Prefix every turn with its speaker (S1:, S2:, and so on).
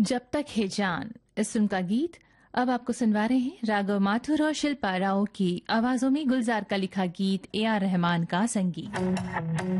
S1: जब तक है जान इस फिल्म का गीत अब आपको सुनवा रहे हैं राघव माथुर और शिल्पा राव की आवाजों में गुलजार का लिखा गीत ए आर रहमान का संगीत।